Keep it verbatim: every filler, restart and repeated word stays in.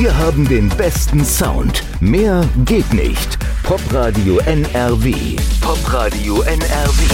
Wir haben den besten Sound. Mehr geht nicht. Popradio N R W. Popradio N R W.